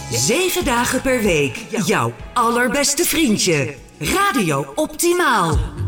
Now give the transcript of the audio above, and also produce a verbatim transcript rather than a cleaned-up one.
Zeven dagen per week. Jouw allerbeste vriendje. Radio Optimaal.